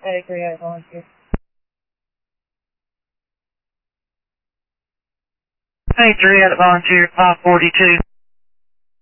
I agree, I volunteer. Hey, 3 out of volunteer, 542.